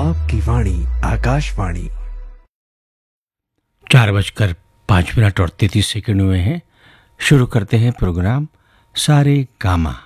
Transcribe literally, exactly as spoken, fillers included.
आपकी वाणी आकाशवाणी। चार बजकर पाँच मिनट और तैंतीस सेकंड हुए हैं। शुरू करते हैं प्रोग्राम सारे गामा।